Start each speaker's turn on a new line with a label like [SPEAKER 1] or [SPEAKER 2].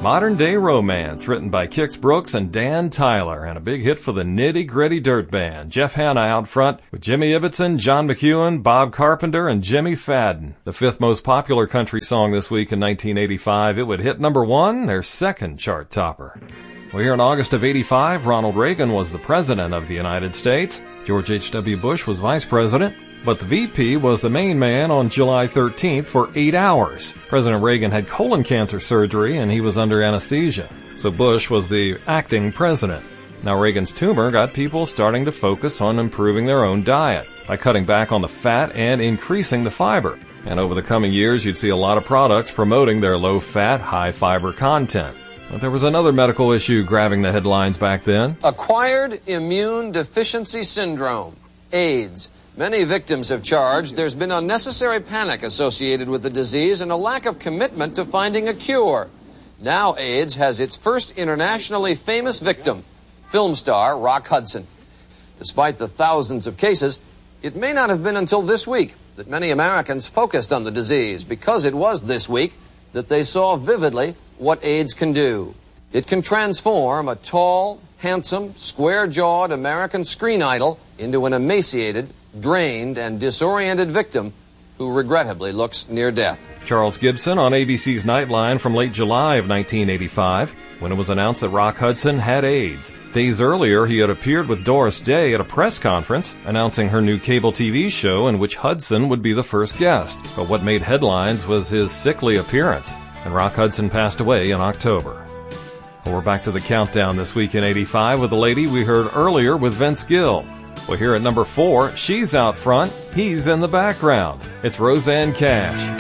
[SPEAKER 1] Modern Day Romance, written by Kix Brooks and Dan Tyler, and a big hit for the Nitty Gritty Dirt Band. Jeff Hanna out front with Jimmy Ibbotson, John McEwen, Bob Carpenter, and Jimmy Fadden. The fifth most popular country song this week in 1985. It would hit number 1, their second chart topper. Well, here in August of 85, Ronald Reagan was the President of the United States. George H.W. Bush was Vice President. But the VP was the main man on July 13th for 8 hours. President Reagan had colon cancer surgery and he was under anesthesia. So Bush was the acting president. Now Reagan's tumor got people starting to focus on improving their own diet by cutting back on the fat and increasing the fiber. And over the coming years, you'd see a lot of products promoting their low-fat, high-fiber content. But there was another medical issue grabbing the headlines back then.
[SPEAKER 2] Acquired immune deficiency syndrome, AIDS. Many victims have charged there's been unnecessary panic associated with the disease and a lack of commitment to finding a cure. Now AIDS has its first internationally famous victim, film star Rock Hudson. Despite the thousands of cases, it may not have been until this week that many Americans focused on the disease, because it was this week that they saw vividly what AIDS can do. It can transform a tall, handsome, square-jawed American screen idol into an emaciated, drained, and disoriented victim who regrettably looks near death.
[SPEAKER 1] Charles Gibson on ABC's Nightline from late July of 1985, when it was announced that Rock Hudson had AIDS. Days earlier, he had appeared with Doris Day at a press conference announcing her new cable TV show in which Hudson would be the first guest. But what made headlines was his sickly appearance, and Rock Hudson passed away in October. Well, we're back to the countdown this week in 85 with the lady we heard earlier with Vince Gill. Well, here at number 4, she's out front, he's in the background. It's Rosanne Cash.